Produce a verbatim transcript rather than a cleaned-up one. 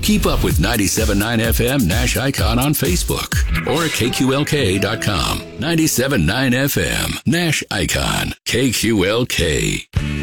Keep up with ninety-seven point nine F M Nash Icon on Facebook or K Q L K dot com. ninety-seven point nine F M Nash Icon. K Q L K.